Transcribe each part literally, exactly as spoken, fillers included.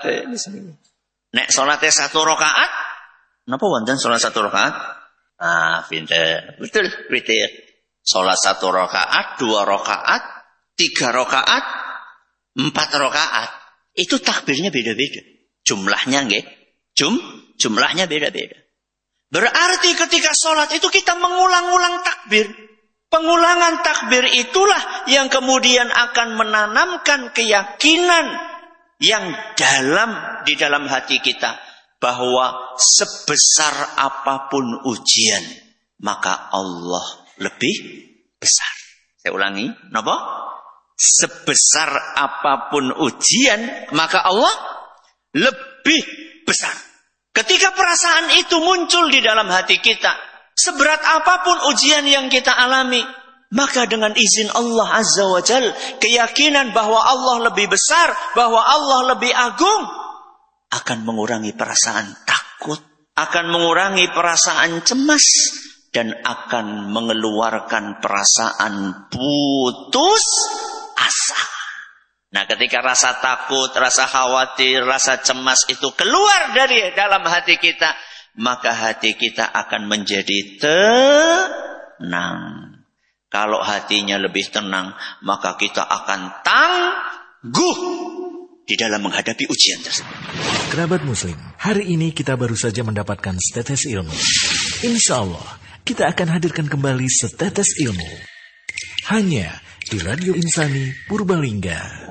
Nek salate satu rakaat, napa wonten salat satu rakaat? Ah, pinter. Betul, witir. Salat satu rakaat, dua rakaat, tiga rakaat, empat rakaat. Itu takbirnya beda-beda. Jumlahnya nggih. Jum, jumlahnya beda-beda. Berarti ketika salat itu kita mengulang-ulang takbir. Pengulangan takbir itulah yang kemudian akan menanamkan keyakinan yang dalam di dalam hati kita bahwa sebesar apapun ujian maka Allah lebih besar. Saya ulangi, napa? Sebesar apapun ujian maka Allah lebih besar. Ketika perasaan itu muncul di dalam hati kita, seberat apapun ujian yang kita alami, maka dengan izin Allah Azza wa Jal, keyakinan bahwa Allah lebih besar, bahwa Allah lebih agung, akan mengurangi perasaan takut, akan mengurangi perasaan cemas, dan akan mengeluarkan perasaan putus asa. Nah, ketika rasa takut, rasa khawatir, rasa cemas itu keluar dari dalam hati kita, maka hati kita akan menjadi tenang. Kalau hatinya lebih tenang, maka kita akan tangguh di dalam menghadapi ujian tersebut. Kerabat Muslim, hari ini kita baru saja mendapatkan setetes ilmu. Insya Allah, kita akan hadirkan kembali setetes ilmu. Hanya di Radio Insani Purbalingga.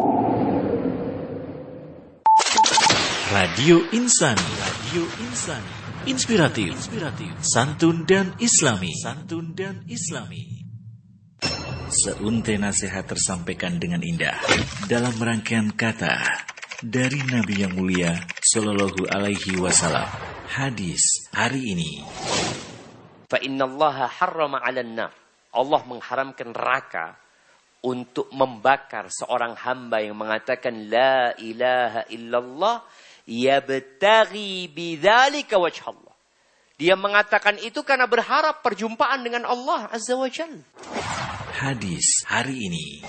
Radio Insani, Radio Insani, inspiratif, inspiratif, santun dan islami, santun dan islami. Seuntai nasihat tersampaikan dengan indah dalam rangkaian kata dari Nabi yang mulia Sallallahu Alaihi Wasallam. Hadis hari ini. Fa innallaha harrama 'alan nar. Allah mengharamkan neraka untuk membakar seorang hamba yang mengatakan la ilaha illallah yabtaghi bidzalika wajhallah. Dia mengatakan itu karena berharap perjumpaan dengan Allah Azza wa Jalla. Hadis hari ini.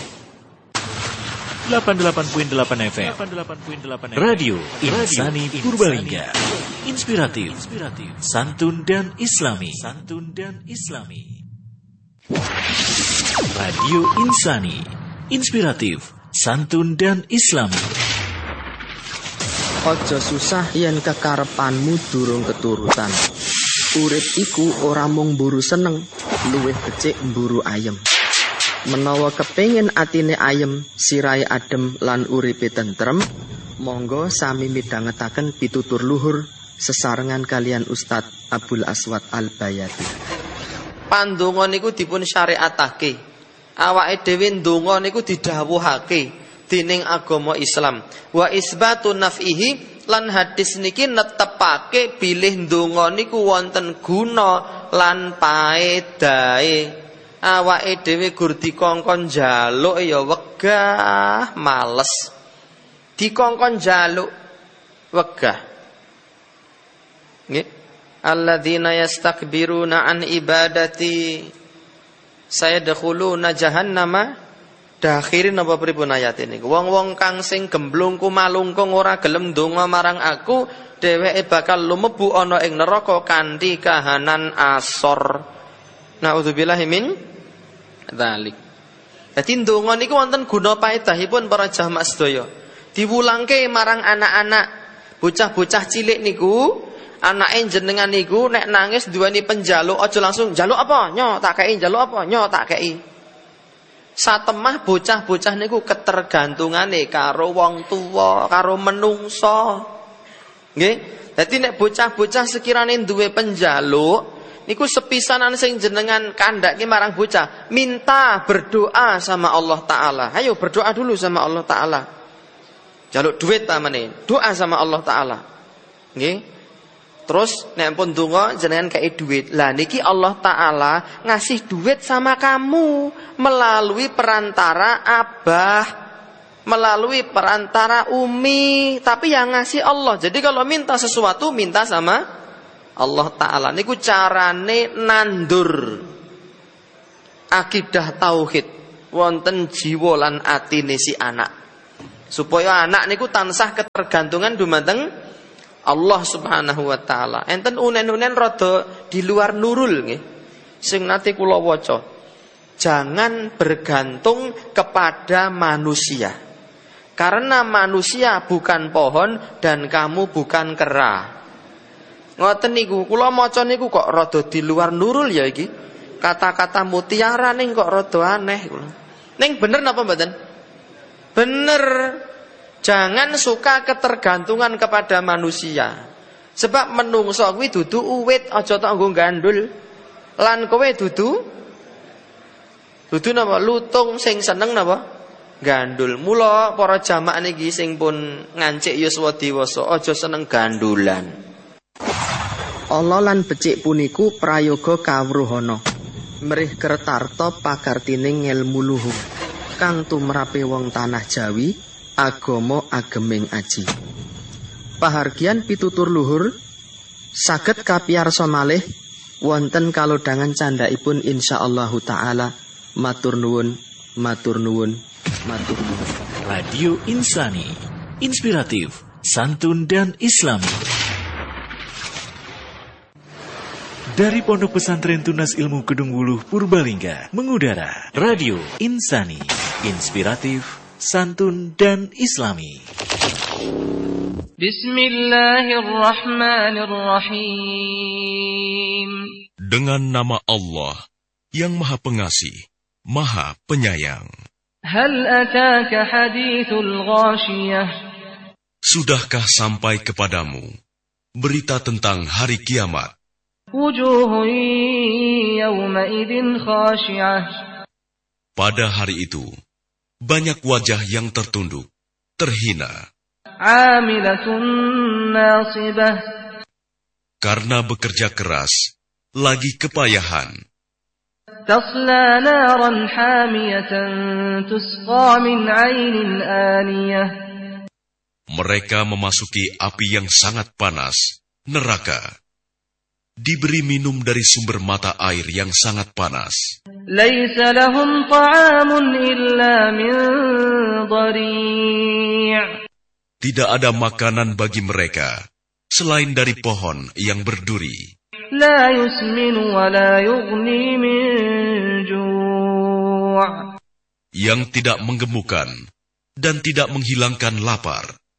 delapan puluh delapan koma delapan F M Radio Insani Purbalingga. Inspiratif, inspiratif, santun dan islami, santun dan islami. Radio Insani, inspiratif, santun dan islami. Aja susah yen kekarepanmu durung keturutan. Urip iku ora mung mburu seneng, luwih becik mburu ayem. Menawa kepengin atine ayem, sirahe adem lan uripe tentrem, monggo sami midhangetaken pitutur luhur sesarengan kalian Ustadz Abdul Aswad Al-Bayati. Pandonga niku dipun syariatake. Awake dhewe ndonga niku didhawuhake dening agama Islam. Wa isbatun naf'ihi, lan hadis niki netepake bilih ndonga niku wonten guna lan paedahe. Awake dhewe gur dikongkon njaluk ya wegah males. Dikongkon njaluk wegah. Nggih. Alladzina yastakbiruna an ibadati sayadkhuluna jahannama dakhirin. Apa pripun ayat ini? Wong-wong kang sing gemblung kumalungkung ora gelem ndonga marang aku, dheweke bakal lumebu ana ing neraka kanthi kahanan asor. Nauzubillahi min dzalik. Dadi ndonga niku wonten guna paedahipun para jamaah sedaya. Diwulangke marang anak-anak, bocah-bocah cilik niku, anake jenengan niku nek nangis duweni penjaluk, aja langsung njaluk apa? Nyo tak kei, njaluk apa? Nyo tak kei. Satemah bocah-bocah niku ketergantungane karo wong tuwa, karo menungso. Nggih? Dadi nek bocah-bocah sekirane duwe penjaluk, niku sepisanan sing jenengan kandhake marang bocah, minta berdoa sama Allah Ta'ala. Ayo berdoa dulu sama Allah Ta'ala. Jaluk duit tamane, doa sama Allah Ta'ala. Nggih? Terus nek pun donga jenengan kei duit. Lah niki Allah Ta'ala ngasih duit sama kamu melalui perantara abah, melalui perantara umi, tapi yang ngasih Allah. Jadi kalau minta sesuatu minta sama Allah Ta'ala. Niku carane nandur akidah tauhid wonten jiwa lan atine si anak. Supaya anak niku tansah ketergantungan dumateng Allah Subhanahu wa taala. Enten unen-unen rada di luar nurul nggih. Sing nate kula waca. Jangan bergantung kepada manusia. Karena manusia bukan pohon dan kamu bukan kera. Ngoten niku, kula maca niku kok rada di luar nurul ya iki. Kata-kata mutiara ning kok rada aneh kula. Ning bener napa mboten? Bener. Jangan suka ketergantungan kepada manusia. Sebab menungso kuwi dudu uwit, aja tok nggo gandul. Lan kowe dudu dudu napa? Lutung sing seneng napa? Gandul. Mula para jamaah niki sing pun ngancik yuswa dewasa aja seneng gandulan. Allah lan becik puniku prayoga kawruhana. Mrih kertarta pakartining ngelmu luhur kang tumrape wong tanah Jawi, agama ageming aji. Pahargian pitutur luhur saged kapiyarsa malih wonten kalodhangan candhaipun insyaallah taala. Matur nuwun, matur nuwun, matur nuwun. Radio Insani, inspiratif, santun dan islami. Dari Pondok Pesantren Tunas Ilmu Kedung Wuluh Purbalingga mengudara Radio Insani, inspiratif, santun dan islami. Bismillahirrahmanirrahim. Dengan nama Allah yang Maha Pengasih, Maha Penyayang. Hal ataka hadithul ghashiyah. Sudahkah sampai kepadamu berita tentang hari kiamat? Wujuhun yawmaidin khashi'ah. Pada hari itu banyak wajah yang tertunduk, terhina. Amilatun nasibah. Karena bekerja keras, lagi kepayahan. Tasla naran hamiyatan tusqa min 'ainin aniyah. Mereka memasuki api yang sangat panas, neraka. Diberi minum dari sumber mata air yang sangat panas. Laisa lahum ta'amun illa min dhari'. Tidak ada makanan bagi mereka selain dari pohon yang berduri. La yusminu wa la yughni min ju'. Yang tidak menggemukkan dan tidak menghilangkan lapar.